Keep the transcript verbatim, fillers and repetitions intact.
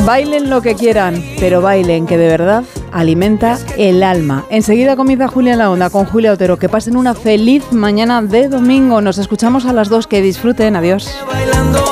Bailen lo que quieran, pero bailen, que de verdad alimenta el alma. Enseguida comienza Julia en la Onda con Julia Otero. Que pasen una feliz mañana de domingo. Nos escuchamos a las dos. Que disfruten. Adiós.